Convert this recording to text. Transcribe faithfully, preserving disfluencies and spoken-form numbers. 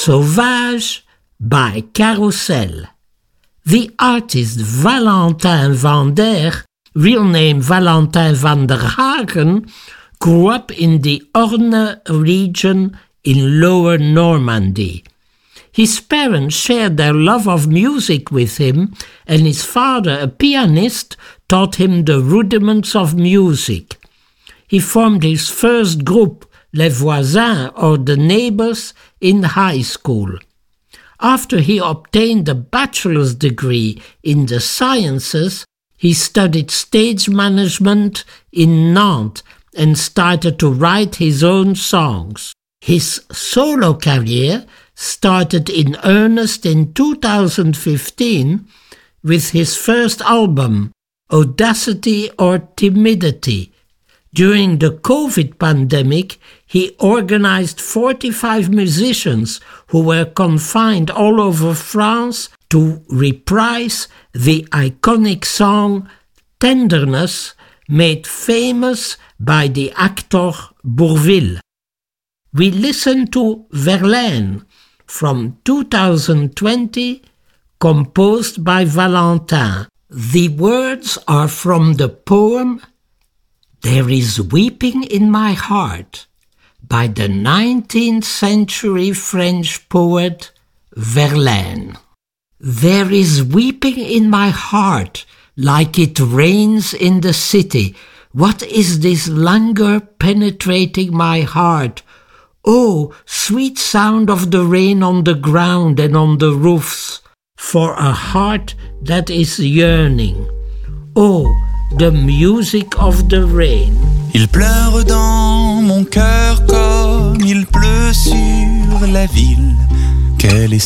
Sauvage by Carousel. The artist Valentin van der, real name Valentin van der Hagen, grew up in the Orne region in Lower Normandy. His parents shared their love of music with him, and his father, a pianist, taught him the rudiments of music. He formed his first group, Les Voisins, or the Neighbors, in high school. After he obtained a bachelor's degree in the sciences, he studied stage management in Nantes and started to write his own songs. His solo career started in earnest in two thousand fifteen with his first album, Audacity or Timidity. During the COVID pandemic, he organized forty-five musicians who were confined all over France to reprise the iconic song Tenderness, made famous by the actor Bourvil. We listen to Verlaine from two thousand twenty, composed by Valentin. The words are from the poem There is Weeping in My Heart by the nineteenth century French poet Verlaine. There is weeping in my heart like it rains in the city. What is this languor penetrating my heart? Oh, sweet sound of the rain on the ground and on the roofs, for a heart that is yearning. Oh, the music of the rain. Il pleure dans mon cœur comme il pleut sur la ville. Quelle est